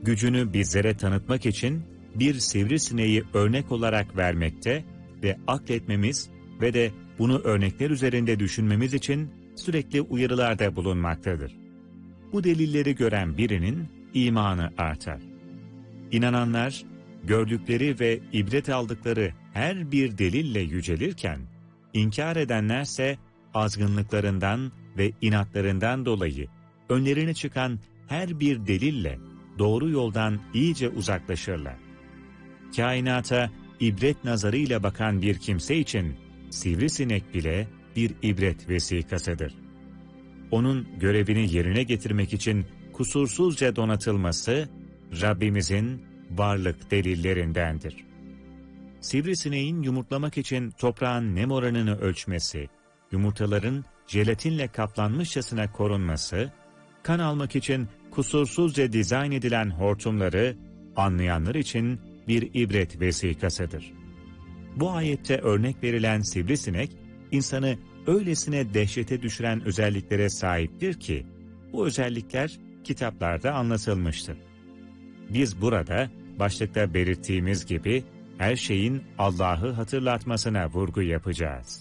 gücünü bizlere tanıtmak için bir sivrisineği örnek olarak vermekte ve akletmemiz ve de bunu örnekler üzerinde düşünmemiz için sürekli uyarılarda bulunmaktadır. Bu delilleri gören birinin imanı artar. İnananlar, gördükleri ve ibret aldıkları her bir delille yücelirken, inkar edenlerse azgınlıklarından ve inatlarından dolayı önlerine çıkan her bir delille doğru yoldan iyice uzaklaşırlar. Kainata ibret nazarıyla bakan bir kimse için sivrisinek bile bir ibret vesikasıdır. Onun görevini yerine getirmek için kusursuzca donatılması, Rabbimizin varlık delillerindendir. Sivrisineğin yumurtlamak için toprağın nem oranını ölçmesi, yumurtaların jelatinle kaplanmışçasına korunması, kan almak için kusursuzca dizayn edilen hortumları anlayanlar için bir ibret vesikasıdır. Bu ayette örnek verilen sivrisinek, insanı öylesine dehşete düşüren özelliklere sahiptir ki, bu özellikler kitaplarda anlatılmıştır. Biz burada, başlıkta belirttiğimiz gibi, her şeyin Allah'ı hatırlatmasına vurgu yapacağız.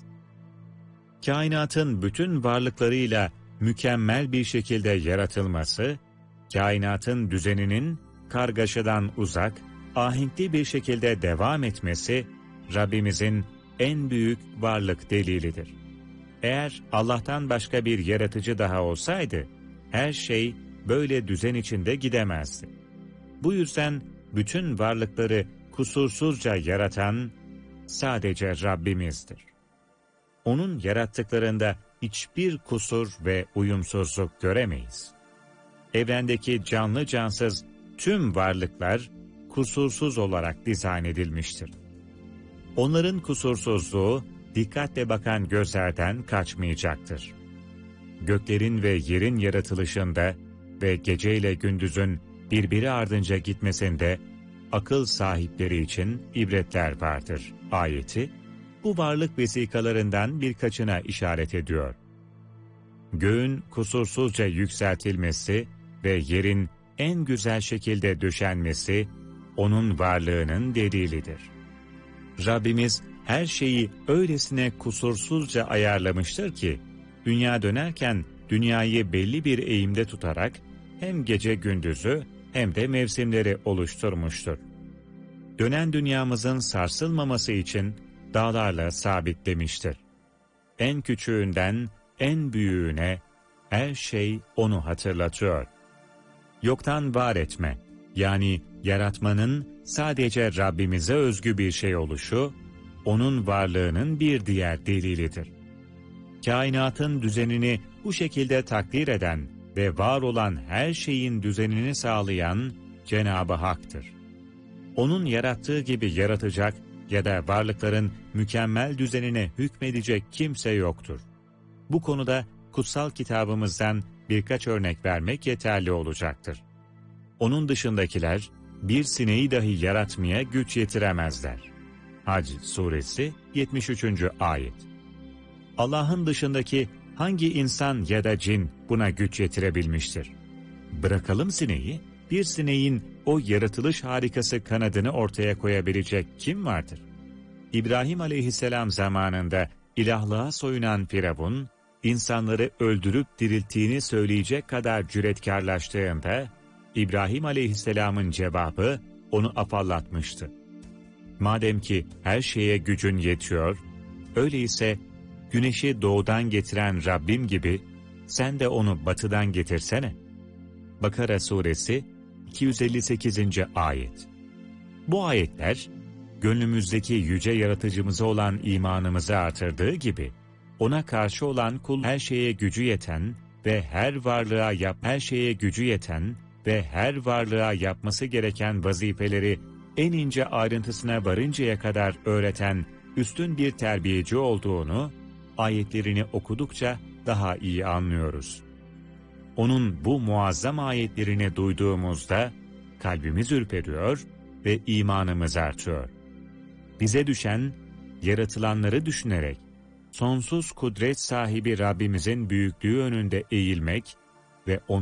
Kainatın bütün varlıklarıyla mükemmel bir şekilde yaratılması, kainatın düzeninin kargaşadan uzak, ahenkli bir şekilde devam etmesi, Rabbimizin en büyük varlık delilidir. Eğer Allah'tan başka bir yaratıcı daha olsaydı, her şey böyle düzen içinde gidemezdi. Bu yüzden bütün varlıkları kusursuzca yaratan sadece Rabbimizdir. Onun yarattıklarında hiçbir kusur ve uyumsuzluk göremeyiz. Evrendeki canlı cansız tüm varlıklar kusursuz olarak dizayn edilmiştir. Onların kusursuzluğu dikkatle bakan gözlerden kaçmayacaktır. Göklerin ve yerin yaratılışında ve geceyle gündüzün birbiri ardınca gitmesinde akıl sahipleri için ibretler vardır ayeti, bu varlık vesikalarından birkaçına işaret ediyor. Göğün kusursuzca yükseltilmesi ve yerin en güzel şekilde döşenmesi, onun varlığının delilidir. Rabbimiz her şeyi öylesine kusursuzca ayarlamıştır ki, dünya dönerken dünyayı belli bir eğimde tutarak hem gece gündüzü hem de mevsimleri oluşturmuştur. Dönen dünyamızın sarsılmaması için dağlarla sabitlemiştir. En küçüğünden en büyüğüne her şey onu hatırlatıyor. Yoktan var etme, yani yaratmanın sadece Rabbimize özgü bir şey oluşu, onun varlığının bir diğer delilidir. Kainatın düzenini bu şekilde takdir eden ve var olan her şeyin düzenini sağlayan Cenab-ı Hak'tır. Onun yarattığı gibi yaratacak ya da varlıkların mükemmel düzenine hükmedecek kimse yoktur. Bu konuda kutsal kitabımızdan birkaç örnek vermek yeterli olacaktır. Onun dışındakiler bir sineği dahi yaratmaya güç yetiremezler. Hac suresi 73. ayet. Allah'ın dışındaki hangi insan ya da cin buna güç yetirebilmiştir? Bırakalım sineği, bir sineğin o yaratılış harikası kanadını ortaya koyabilecek kim vardır? İbrahim aleyhisselam zamanında ilahlığa soyunan Firavun, insanları öldürüp dirilttiğini söyleyecek kadar cüretkarlaştığında, İbrahim aleyhisselamın cevabı onu afallatmıştı. Madem ki her şeye gücün yetiyor, öyleyse güneşi doğudan getiren Rabbim gibi sen de onu batıdan getirsene. Bakara suresi 258. ayet. Bu ayetler, gönlümüzdeki yüce yaratıcımıza olan imanımızı artırdığı gibi, ona karşı olan kul her şeye gücü yeten ve her varlığa yapması gereken vazifeleri en ince ayrıntısına varıncaya kadar öğreten üstün bir terbiyeci olduğunu, ayetlerini okudukça daha iyi anlıyoruz. Onun bu muazzam ayetlerini duyduğumuzda kalbimiz ürperiyor ve imanımız artıyor. Bize düşen, yaratılanları düşünerek, sonsuz kudret sahibi Rabbimizin büyüklüğü önünde eğilmek ve